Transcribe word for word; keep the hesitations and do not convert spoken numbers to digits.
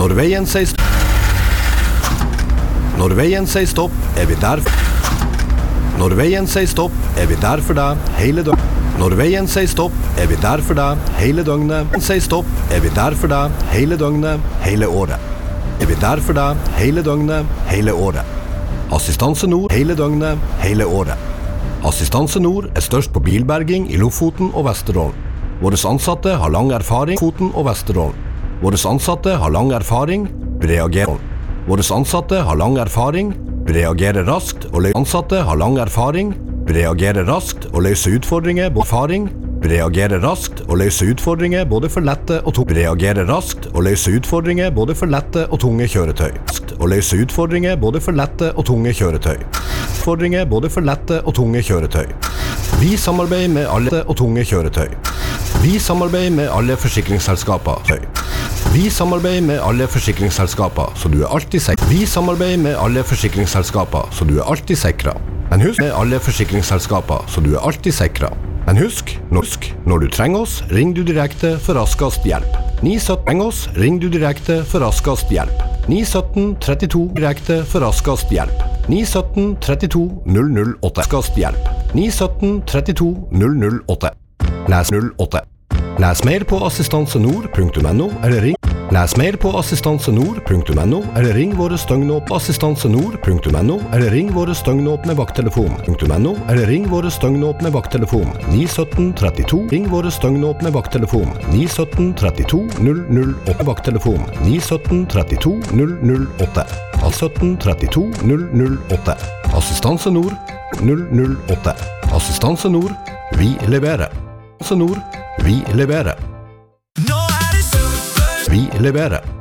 Når veien sier stopp, Når veien sier stopp, er vi der. Når veien sier stopp, er vi der for deg hele døgnet. Når veien sier stopp, er vi der for deg hele døgnet. Når veien sier stopp, er vi der for deg hele døgnet, hele året. Er vi der for deg hele døgnet, hele året. Assistanse Nord hele døgnet, hele året. Assistanse Nord er størst på bilberging i Lofoten og Vesterålen. Våre ansatte har lang erfaring i Lofoten og Vesterålen. Våre ansatte har lang erfaring, reagerer. Våre ansatte har lang erfaring, reagerer raskt og løser. Ansatte har lang erfaring, reagerer raskt og løser utfordringer. Erfaring, reagerer raskt og løser utfordringer både for lette og tunge. Reagerer raskt og løser utfordringer både for lette og tunge kjøretøy. Og løser utfordringer både for lette og tunge kjøretøy. Utfordringer både for lette og tunge kjøretøy. Vi samarbeider med alle og tunge kjøretøy. Vi samarbeider med alle forsikringsselskaper. Vi samarbeider med alle forsikringsselskaper, så du er alltid sikret. Vi samarbeider med alle forsikringsselskaper, så du er alltid sikret. Men husk med alle forsikringsselskaper, så du er alltid sikret. Men husk, husk, når du trenger oss, ring du direkte for raskest hjelp. ni sytten trenger oss, ring du direkte for raskest hjelp. ni sytten trettito direkte for raskest hjelp. ni sytten trettito null null åtte raskest hjelp. ni sytten trettito null null åtte. Les null åtte. Les mer på assistansenord punktum no eller ring. Les mer på assistansenord punktum no eller ring våre støgnåpne assistansenord punktum no eller ring våre støgnåpne vakttelefon punktum no eller ring våre støgnåpne vakttelefon ni sytten trettito. Ring våre støgnåpne vakttelefon ni sytten trettito null null åtte vakttelefon ni sytten trettito null null åtte. sytten trettito null null åtte. Assistanse Nord null null åtte. Assistanse Nord, vi leverer. Assistanse Nord, vi leverer. Vi leverer.